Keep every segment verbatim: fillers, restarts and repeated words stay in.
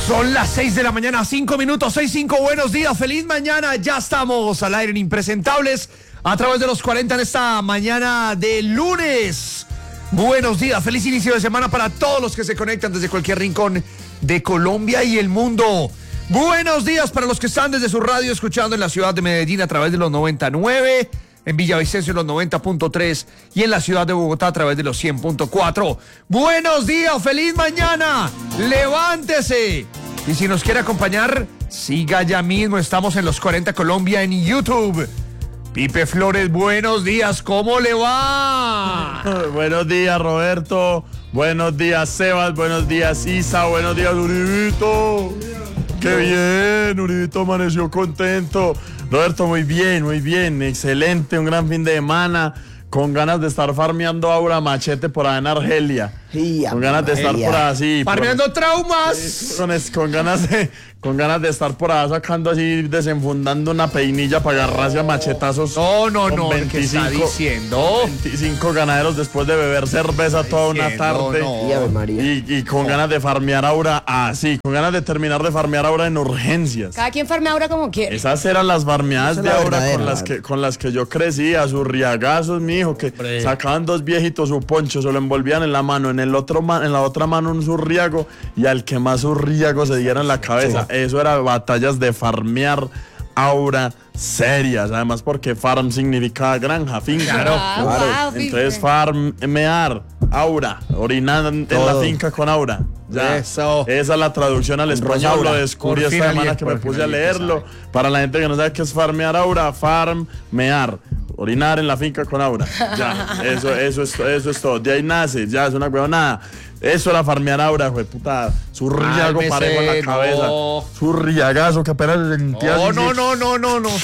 Son las seis de la mañana, cinco minutos, seis cinco, buenos días, feliz mañana, ya estamos al aire en Impresentables a través de los cuarenta en esta mañana de lunes. Buenos días, feliz inicio de semana para todos los que se conectan desde cualquier rincón de Colombia y el mundo. Buenos días para los que están desde su radio escuchando en la ciudad de Medellín a través de los noventa y nueve, en Villavicencio en los noventa punto tres y en la ciudad de Bogotá a través de los cien punto cuatro. Buenos días, feliz mañana, levántese. Y si nos quiere acompañar, siga ya mismo, estamos en los cuarenta Colombia en YouTube. Pipe Flores, buenos días, ¿cómo le va? Buenos días, Roberto, buenos días, Sebas, buenos días, Isa, buenos días, Uribito. Qué bien, Uribito amaneció contento. Roberto, muy bien, muy bien, excelente, un gran fin de semana, con ganas de estar farmeando Aura Machete por allá en Argelia. Sí, con ganas de estar por así. Farmeando por, traumas. Con, con, ganas de, con ganas de estar por allá sacando así, desenfundando una peinilla para agarrarse a machetazos. No, no, no, ¿qué está diciendo? veinticinco ganaderos después de beber cerveza toda una tarde. No. Y, y con no. ganas de farmear Aura así, con ganas de terminar de farmear Aura en urgencias. Cada quien farmea Aura como quiere. Esas eran las farmeadas de Aura con las, que, con las que yo crecía, sus riagazos, mijo, que Hombre. sacaban dos viejitos su poncho, se lo envolvían en la mano, en el otro en la otra mano un surriago, y al que más surriago se diera en la cabeza. Sí. Eso era batallas de farmear Aura serias, además porque farm significa granja, finca. Claro, wow, claro. Wow, entonces farmear Aura, orinar en la finca con Aura. Ya. Eso. Esa es la traducción al español. Lo descubrí esta semana que me puse a leerlo. Para la gente que no sabe qué es farmear Aura, farmear, orinar en la finca con Aura. Ya, eso, eso, es, eso es todo. De ahí nace, ya es una huevonada. Eso era farmear Aura, fue puta. Su riago parejo en la cabeza. No. Su riagazo que apenas se sentía. No, no, no, no, no, no.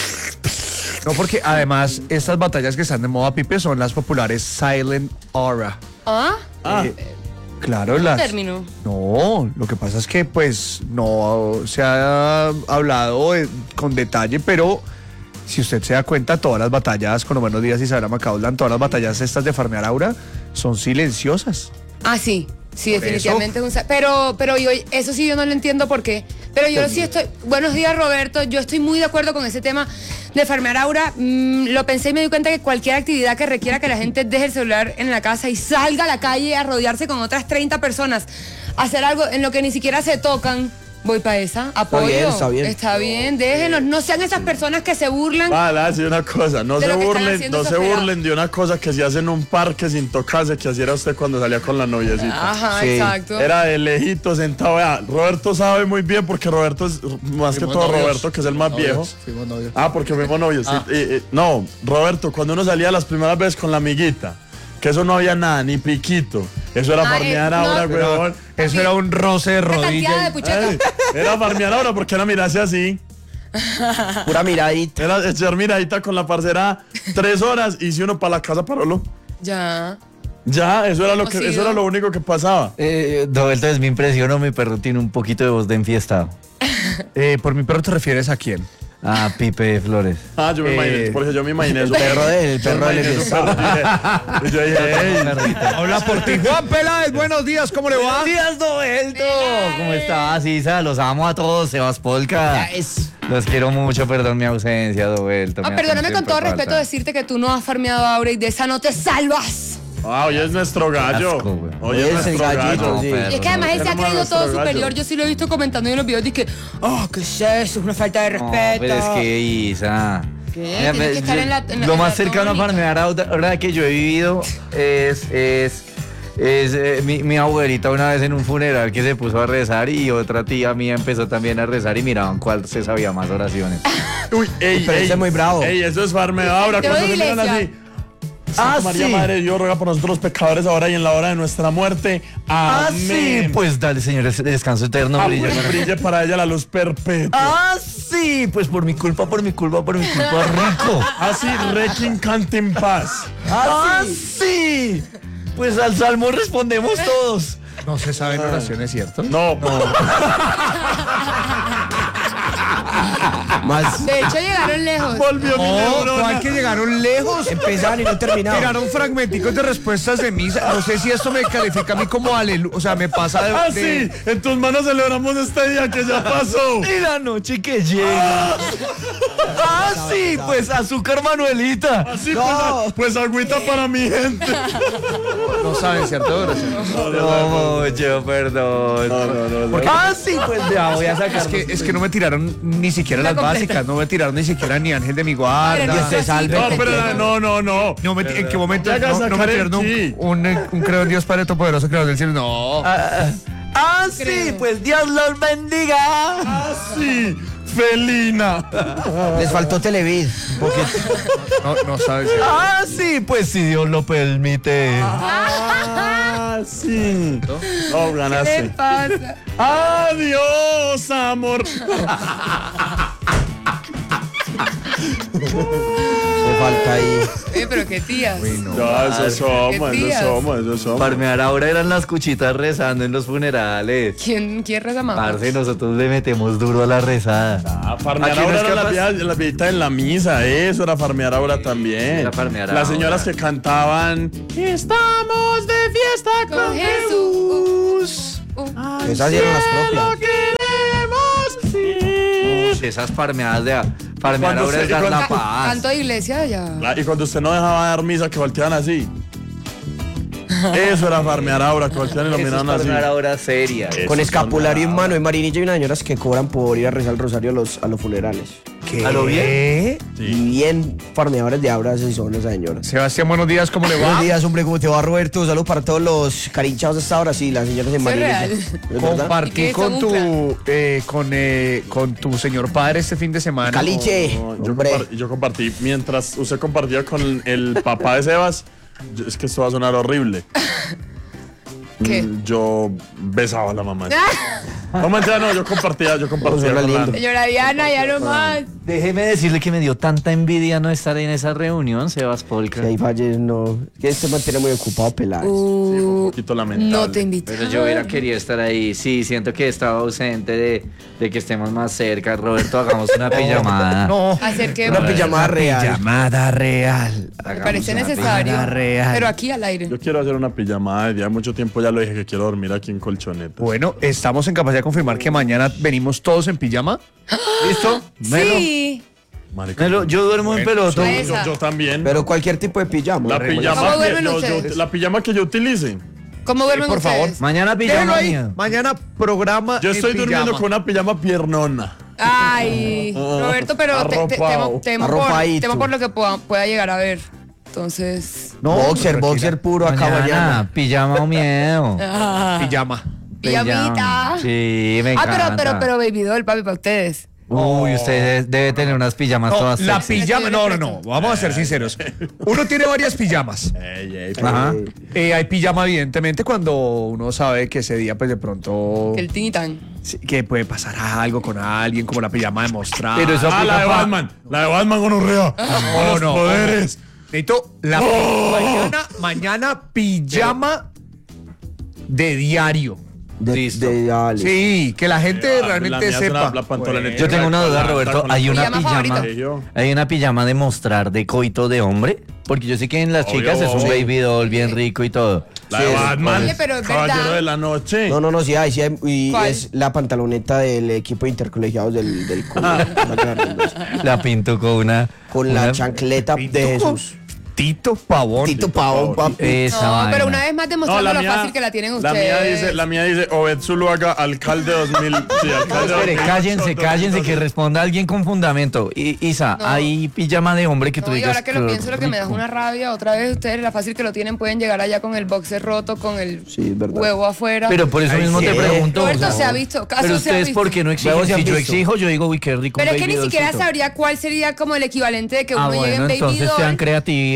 No, porque además estas batallas que están de moda, Pipe, son las populares Silent Aura. ¿Ah? Ah. Eh, Claro, las... término? No, lo que pasa es que pues no se ha hablado de, con detalle, pero si usted se da cuenta, todas las batallas con los Buenos Días Isabela Macaulay, todas las batallas estas de farmear Aura son silenciosas. Ah, sí, sí, Por definitivamente es un... Pero, pero yo, eso sí yo no lo entiendo por qué. Pero yo sí estoy... Buenos días, Roberto, yo estoy muy de acuerdo con ese tema de farmear Aura. Mm, lo pensé y me di cuenta que cualquier actividad que requiera que la gente deje el celular en la casa y salga a la calle a rodearse con otras treinta personas, a hacer algo en lo que ni siquiera se tocan, voy para esa, apoyo. Está bien, está bien. Está bien, déjenlos, no sean esas personas que se burlan. Vale, sí, una cosa, no se burlen, no se burlen de una cosa que se hace en un parque sin tocarse, que así era usted cuando salía con la noviecita. Ajá, sí. exacto. Era de lejito sentado, vea, Roberto sabe muy bien porque Roberto es, más fuimos que todo novios. Roberto, que es el más novios, viejo. Fuimos novios. Ah, porque fuimos novios. Ah. Sí, y, y, no, Roberto, cuando uno salía las primeras veces con la amiguita, que eso no había nada, ni piquito. Eso era ah, farmear eh, Aura, no, huevón. Eso sí. Era un roce de rodillas. De era farmear Aura porque era mirarse así. Pura miradita. Era echar miradita con la parcera tres horas y si uno para la casa parolo. Ya. Ya, eso era lo que, eso era lo único que pasaba. Eh, Roberto, es mi impresión, mi perro tiene un poquito de voz de enfiestado. eh, ¿Por mi perro te refieres a quién? Ah, Pipe Flores. Ah, yo me eh, imaginé, porque yo me imaginé eso. El perro de él, el perro de él. Y yo dije, hey. Habla por ti. Juan Peláez, buenos días, ¿cómo le va? Buenos días, Roberto. ¿Cómo estás, Isa? Los amo a todos, Sebas Polka. Yes. Los quiero mucho, perdón mi ausencia, Roberto. Ah, perdóname con todo respeto decirte que tú no has farmeado Aura y de esa no te salvas. Ah, hoy es nuestro gallo. Asco, hoy es, es nuestro gallo. No, sí. Y es que además él se ha creído todo superior. Gallo. Yo sí lo he visto comentando en los videos. Dije, oh, ¿qué es eso? Es una falta de respeto. No, pero es que, Isa. ¿Qué? Mira, Tienes que estar yo, en la, en la, lo en más la cercano tónica. a farmear ahora que yo he vivido es... es Es eh, mi, mi abuelita una vez en un funeral que se puso a rezar y otra tía mía empezó también a rezar y miraban cuál se sabía más oraciones. Uy, ey, pero ey, ese es muy bravo. Ey, eso es farmeo ahora. Cuando se miran así. Ah, María sí. Madre de Dios, ruega por nosotros los pecadores ahora y en la hora de nuestra muerte. Amén. Ah, sí, pues dale, Señor, descanso eterno. Ah, brille, pues brille para ella la luz perpetua. Ah, sí, pues por mi culpa, por mi culpa, por mi culpa, rico. Así, requiem cante en paz. Ah, sí. Pues al salmo respondemos todos. No se saben oraciones, ¿cierto? No, no. Más. De hecho, llegaron lejos. Volvió mi Oh, neurona. ¿cuál que llegaron lejos? Empezaban y no terminaban. Tiraron fragmenticos de respuestas de misa. No sé si esto me califica a mí como aleluya. O sea, me pasa de. Ah, de- sí, en tus manos celebramos este día que ya pasó. Y la noche que llega. Ah, sí, pues azúcar Manuelita. Así pues, pues agüita para mi gente. No saben, ¿cierto? No, mucho, perdón. No, no, no, no. Ah, sí, pues ya voy a sacar. Es que, es que no me tiraron ni siquiera La las completa. básicas, no me tiraron ni siquiera ni Ángel de mi Madre, guarda. Dios te salve. No, pero no, no, no. No me, ¿en qué momento? Ya hagas No, no me sacar el tiraron chi. un, un, un creo en Dios Padre Todopoderoso, creo del cielo. No. Ah, ah, sí, Creo. pues Dios los bendiga. Así, felina. Les faltó Televid. Porque No, no sabes. Ah, sí, pues si Dios lo permite. Ah, sí. No, ¿Qué le ganaste. pasa? Adiós, amor. me falta ahí. Eh, pero qué tías. Ya, eso somos, eso tías. somos, eso somos. Farmear ahora eran las cuchitas rezando en los funerales. ¿Quién, quién reza más? Parce, nosotros le metemos duro a la rezada. Ah, farmear ¿A quién ahora es era la capaz? vieja, la viejita en la misa, eso era farmear ahora también. era farmear Las ahora. señoras que cantaban Estamos de fiesta con, Con Jesús. Uh, uh. Esas dieron las propias. Queremos ir. Esas farmeadas de farmear Cuando ahora se- es dar cuando- la paz. Canto de iglesia ya. Ah, y cuando usted no dejaba dar misa, que volteaban así. Eso era farmear ahora, que volteaban y lo Eso es miraban así. farmear ahora seria. Eso Con es escapulario en farmear mano. Y Marinilla y unas señoras que cobran por ir a rezar el rosario a los, a los funerales. ¿Qué? ¿A lo bien? Sí. Bien farmeadores de abras y son esas señoras. Sebastián, buenos días, ¿cómo le va? Buenos días, hombre, ¿cómo te va, Roberto? Saludos para todos los carinchados hasta ahora. Sí, las señoras en Eso es Marinilla. real. ¿Es verdad? Compartí ¿Y qué con son tu, un eh, con, eh, con tu señor padre este fin de semana. Caliche, No, yo, hombre. compar- yo compartí, mientras usted compartía con el papá de Sebas, yo- es que esto va a sonar horrible. ¿Qué? Mm, Yo besaba a la mamá. No, mentira, no, yo compartía, yo compartía Suena con la... lindo. Señora Diana, ya no más. Déjeme decirle que me dio tanta envidia no estar en esa reunión, Sebas Polka. Si hay falles, no. Que este mantiene muy ocupado, Peláez. Uh, Un poquito lamentable. no te invito. Pero yo hubiera querido estar ahí. Sí, siento que estaba ausente de, de que estemos más cerca. Roberto, hagamos una pijamada. No. Hacer que Una pijamada real. Llamada real. me parece necesario. real. Pero aquí al aire. Yo quiero hacer una pijamada, ya mucho tiempo ya lo dije que quiero dormir aquí en colchoneta. Bueno, estamos en capacidad de confirmar que mañana venimos todos en pijama. ¿Listo? Melo. Sí. Marica, Melo, yo duermo en pelota. Bueno. yo, yo también. Pero cualquier tipo de pijama. la Remo. pijama, ¿Cómo que duermen yo, yo- ustedes? la pijama que yo utilice. ¿Cómo duermen por favor. ustedes? Mañana Déjelo pijama ahí. mía. Mañana programa. Yo en estoy pijama. durmiendo con una pijama piernona. Ay, Roberto, pero te- te- Arropado. temo, temo por, Arropadito. temo por lo que pueda, pueda llegar a ver. Entonces. No, boxer, tranquila. boxer puro acá mañana. pijama o miedo. Pijama. Pijamita. Sí, me Ah, encanta. pero, pero, pero, baby doll, papi, para ustedes. Uy, usted de- debe tener unas pijamas No, todas la sexy. pijama. No, no, no. Vamos a ser sinceros. Uno tiene varias pijamas. Ey, ey, Ajá. Eh, hay pijama, evidentemente, cuando uno sabe que ese día, pues de pronto. El tinitán. sí, que puede pasar algo con alguien, como la pijama de mostrar. Pero eso Ah, la de aplica pa- Batman. La de Batman con Urrea. No, los no. poderes. Necesito la mañana, mañana pijama de diario. De, Listo. de Ale. Sí, que la gente La realmente mía es sepa. una- la pantaloneta. Yo tengo una duda, Roberto. Hay una Pijama pijama. favorito. Hay una pijama de mostrar de coito de hombre. Porque yo sé que en las Obvio, chicas es un sí. baby doll bien rico y todo. La de Sí, Batman. Oye, pero es Caballero verdad. de la noche. No, no, no, sí hay, sí hay. Y ¿Cuál? es la pantaloneta del equipo de intercolegiados del, del cole. La pinto con una. Con la una- chancleta Tito, de Jesús. Tito Pavón. Tito Pavón, papi. Esa No, vaina. pero una vez más No, demostrando la lo mía, fácil que la tienen la ustedes. mía dice, la mía dice Obed Zuluaga, alcalde dos mil. Sí, No, alcalde espere, dos mil cállense, ocho, cállense, dos mil que doce. responda alguien con fundamento. I- Isa, No. hay pijama de hombre que tú No, y digas. ahora que lo "Qué pienso, lo que me da es rico". una rabia. Otra vez ustedes, la fácil que lo tienen, pueden llegar allá con el boxer roto, con el Sí, es verdad. huevo afuera. Pero por eso Ay, mismo sí. te pregunto. Roberto o sea, se ha visto, casos Pero se ha ustedes, visto. ¿por qué no exigen? Huevos se han Si yo visto. exijo, yo digo, uy, qué rico. Pero un es que baby ni siquiera dollcito". sabría cuál sería como el equivalente de que Ah, uno llegue en bueno, baby entonces doll. sean creativas.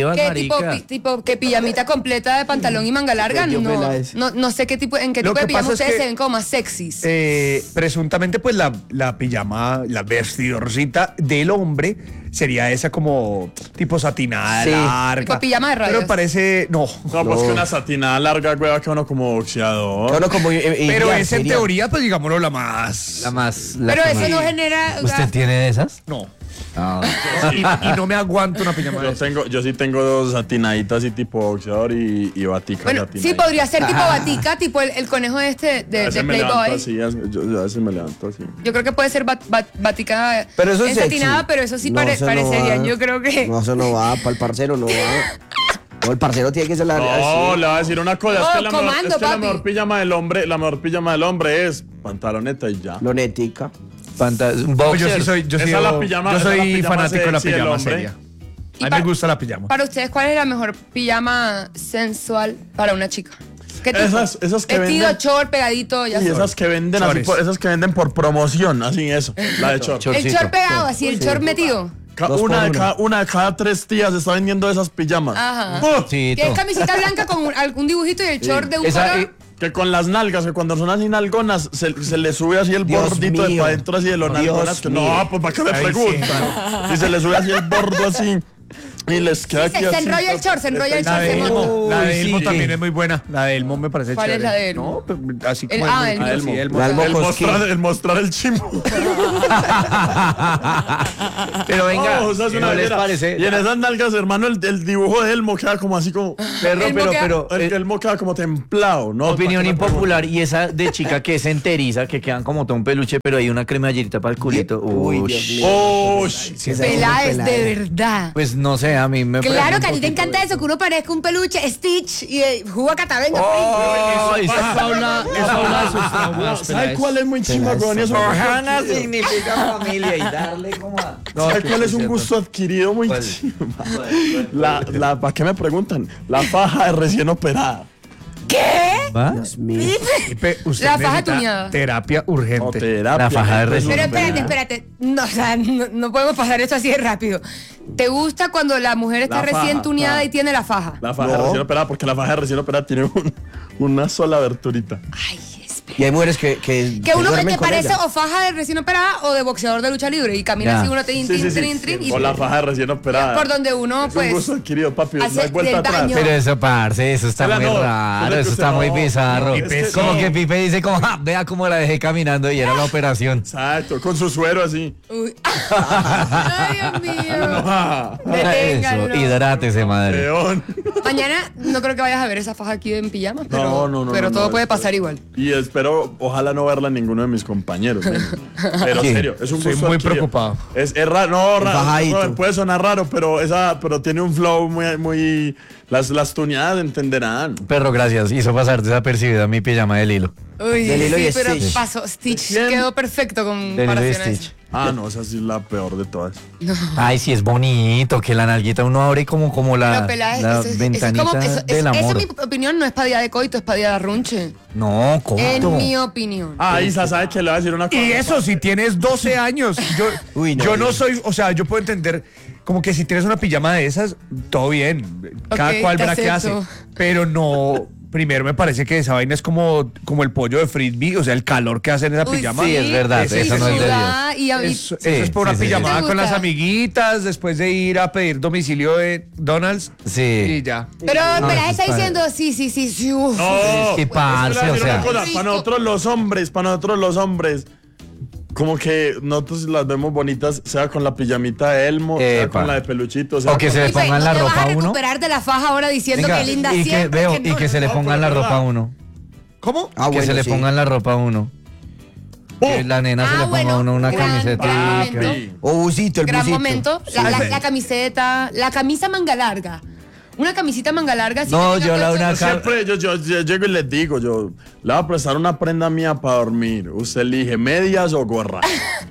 nuevas, ¿Qué tipo, marica. pi- tipo que pijamita completa de pantalón y manga larga? Yo No, pelas. no, no sé qué tipo, en qué Lo tipo de que pasa pijama es ustedes que- se ven como más sexys. Eh, presuntamente, pues la, la pijama, la vestidorcita del hombre sería esa como tipo satinada, Sí. larga. Tipo pijama de rayas. Pero parece, no. No, pues que una satinada larga, güey, que uno como boxeador. Bueno, como, eh, eh, Pero ya, es en sería- teoría, pues digámoslo, la más. La más. la Pero que eso más- no genera. o sea, ¿Usted tiene de esas? No. Ah. Y, y no me aguanto una pijama de Yo, esas. tengo, yo sí tengo dos satinaditas así tipo boxeador y, y batica bueno, satinadita. sí, podría ser tipo batica, tipo el, el conejo este de, A de veces me levanto Playboy. así, a- yo, yo a veces me levanto así. Yo creo que puede ser bat- bat- batica Pero eso es ensatinada, sexy. pero eso sí No, pare- eso no parecería. va. Yo creo que. No, eso no va, para el parcero no va. No, el parcero tiene que ser la... No, así. le voy a decir una cosa, No, es que, la, mejor, comando, es que la papi. mejor pijama del hombre, la mejor pijama del hombre es pantaloneta y ya. Lonetica. Panta- un Pues yo boxer. sí soy, yo Esa sí es la yo- pijama- yo esa es la soy pijama fanático de la sexy del pijama hombre. seria. Y A mí para- me gusta la pijama. Para ustedes, ¿cuál es la mejor pijama sensual para una chica? ¿Qué tipo? Esas- esas que Vestido, venden- short, pegadito, ya Y sabes. esas que venden así Chores. por, esas que venden por promoción, así eso, la de short. Chor- El Chorcito. short pegado, así, el short metido. Ca- Dos una, por de uno. cada, una de cada tres días está vendiendo esas pijamas. Ajá. ¡Oh! Sí, Que es camiseta blanca con un- algún dibujito y el short de un Esa, color. eh, Que con las nalgas, que cuando son así nalgonas, se, se le sube así el Dios bordito de mío. para adentro así de los Dios nalgonas. Que, mío. no, pues para qué me Ay, sí. preguntan. Y se le sube así el bordo así. Y les queda se- aquí se así. enrolla el short, se enrolla el La short, de se Elmo, monta. la de Uy, Elmo sí. también es muy buena. La de Elmo me parece ¿Cuál es chévere. la de Elmo? No, pues, así El- como ah, el, Elmo. sí, Elmo. Elmo. La Elmo El Cosquín. mostrar, el mostrar el chimbo. Pero venga, Oh, o sea, es una ¿no les belleza. parece? Y en esas nalgas, hermano, el, el dibujo de Elmo queda como así como. Perro, Elmo pero, queda- pero, El, eh, Elmo queda como templado, ¿no? opinión ¿Para qué me impopular, y esa de chica que es enteriza, que quedan como todo un peluche, pero hay una cremallerita para el culito. Uy, Uy, Dios mío. preguntan? Oh, Sí, esa es Pelada muy es pelada. de verdad. pues no sé, a mí me Claro parece que a un ti te poquito encanta de- eso, que uno parezca un peluche, Stitch y eh, jugo a catavenga. Oh, Eso habla, eso habla de sus traumas. ¿Sabes cuál es muy chimba, weón? Y eso- Ohana significa familia y darle como a... ¿Sabes cuál es un gusto adquirido muy ¿Cuál? chimba? La, la, ¿para qué me preguntan? La faja de recién operada. ¿Va? Dios mío. Felipe, usted La faja necesita tuneada. terapia O urgente. terapia. La faja de recién Pero Resulta- espérate, espérate. No, o sea, no, no podemos pasar esto así de rápido. ¿Te gusta cuando la mujer está La faja, recién tuneada faja. y tiene la faja? La faja de No. recién operada, porque la faja de recién operada tiene un- una sola aberturita. Ay, espera. Y hay mujeres que... Que, Que uno que duermen te con parece ella. o faja de recién operada o de boxeador de lucha libre y camina Ya. así uno trin, Sí, trin, sí, sí. trin, trin, y O la faja de recién operada. por donde uno Es pues un gusto adquirido, papi. No hace hay vuelta del atrás. daño. Pero eso, parce, eso está Hola, muy no, raro, no, eso no, está no, muy no, bizarro. es que Como no. que Pipe dice como, "Ah, vea cómo la dejé caminando y era la operación". Exacto, con su suero así. Uy. Ay, Dios mío. Ah, Deténganlo. Eso, hidrátese, madre. león. Mañana no creo que vayas a ver esa faja aquí en pijama, pero, No, no, no, pero no, todo no, puede espero. pasar igual. Y espero, ojalá no verla en ninguno de mis compañeros. ¿eh? Pero Sí. serio, es un Estoy gusto muy adquirido. preocupado. Es, es raro, no, raro, bajadito. no, puede sonar raro, pero esa, pero tiene un flow muy, muy, las, las tuneadas entenderán. Perro, gracias. Hizo pasar desapercibida mi pijama del hilo. Uy, De Lilo sí, y pero Stitch. pasó. Stitch Bien. quedó perfecto con Del hilo y comparación a Stitch. eso. Ah, no, esa sí es la peor de todas. Ay, sí, es bonito que la nalguita uno abre como, como la, Pero pelada, la eso, es- eso es ventanita como, eso, del eso- esa amor. en mi opinión no es para día de coito, es para día de arrunche. No, ¿cómo? En mi opinión. Ah, Isa, ¿sabe que le voy a decir una cosa? Y eso, si tienes doce años, yo, Uy, no, yo no no. soy, o sea, yo puedo entender como que si tienes una pijama de esas, todo bien, cada Ok, cual te verá qué hace, acepto. pero no, primero me parece que esa vaina es como, como el pollo de frisbee, o sea, el calor que hace en esa Uy, pijama. Sí, es verdad, Ese eso es no es de Dios. ciudad y, a- y- Eso, Sí, eso es por una sí, sí, sí. pijamada ¿Te con las gusta? amiguitas, después de ir a pedir domicilio de Donald's. Sí. Y ya. Pero No, me eso está está- diciendo, sí, sí, sí, sí. uf. No, Sí, es que parce, le voy a decir o sea. una cosa, Rico. para nosotros los hombres, para nosotros los hombres, como que nosotros las vemos bonitas, sea con la pijamita de Elmo, sea Epa. con la de peluchito, sea O que con- se le Pipe, pongan no la te vas ropa a a uno. recuperar de la faja ahora diciendo Venga, que linda y que siempre. veo, que y no. que se le no, pongan pero la es ropa a verdad. uno. ¿Cómo? Ah, Que bueno, se le sí. pongan la ropa a uno. Que la nena se Ah, le ponga bueno, a uno una gran- camiseta. gran y- momento. O busito, el Gran busito. momento. La, la- la camiseta, la camisa manga larga. Una camisita manga larga. sí No, que tenga yo la puesto- una Yo siempre, yo, yo, yo llego y les digo, yo le voy a prestar una prenda mía para dormir. Usted elige medias o gorra.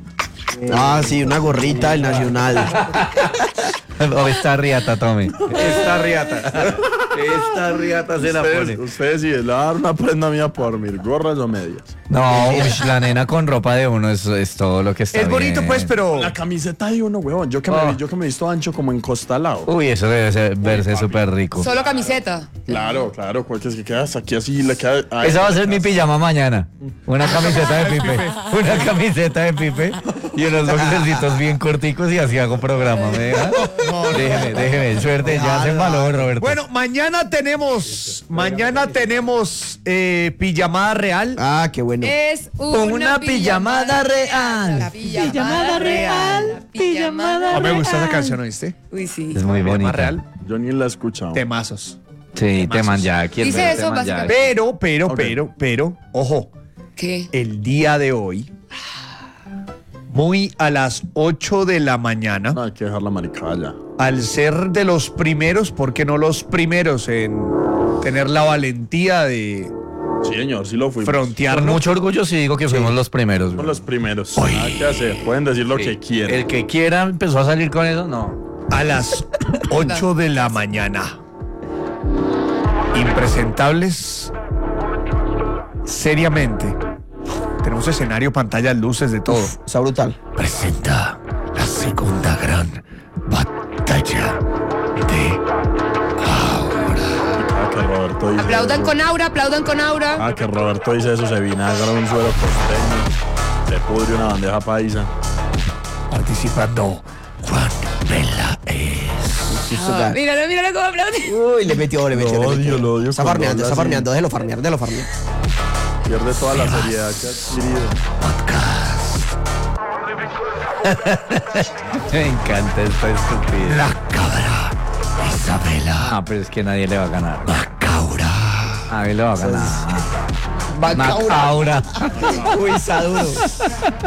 Ah, sí, una gorrita del Nacional. O esta riata, tome. Esta riata. Esta riata se la Ustedes, pone. ustedes sí, le van a dar una prenda mía por dormir, gorras o medias. No, uy, la nena con ropa de uno es, es todo lo que está Es bonito, bien. pues, pero. La camiseta de uno, huevón. Yo que, Oh. me, yo que me he visto ancho como encostalado. Uy, eso debe ser- verse súper rico. Solo camiseta. Claro, claro, cualquier que quedas aquí así, le queda. ay, Esa va a ser mi pijama mañana. Una camiseta de Pipe. Una camiseta de Pipe y unos boxercitos bien corticos y así hago programa. ¿Me deja? Déjeme, déjeme. Suerte, ya se embaló, Roberto. Bueno, mañana tenemos. Mañana tenemos eh, pijamada real. Ah, qué bueno. Es una, Una pijamada real. La pijamada real. La pijamada No me gusta esa real. canción, ¿oíste? Uy, sí. Es muy Pijamada bonita. real. Yo ni la he escuchado. Temazos. Sí, te man ya. Dice eso, básicamente. Pero, pero, Ok. pero, pero, ojo, ¿Qué? el día de hoy, muy a las ocho de la mañana, No, hay que dejar la maricada ya. al ser de los primeros, ¿por qué no los primeros en tener la valentía de Sí, señor, sí lo fuimos. Con frontearnos? mucho orgullo sí digo que fuimos los primeros. Somos güey. los primeros. Nada que hacer. Pueden decir lo Sí. que quieran. El que quiera empezó a salir con eso, no. A las ocho de la mañana. Impresentables. Seriamente. Tenemos escenario, pantallas, luces, de todo. Está brutal. Presenta la segunda gran batalla de Ah, que Roberto dice Aplaudan eso. con aura, aplaudan con aura. Ah, que Roberto dice eso, se vinagra un suelo costeño, se pudre una bandeja paisa. participando Juan Peláez. Ah, míralo, míralo cómo aplaude. Uy, le metió, le metió. Lo le odio, metió. lo odio Está cuando farmeando, habla está así. farmeando. Déjelo farmear, déjelo farmear. Pierde toda la seriedad que ha adquirido. Me encanta esta estupidez. La cabra Isabela Ah, pero es que nadie le va a ganar. Macaura. A mí le va a ganar. Macaura. Macaura. Uy, está duro.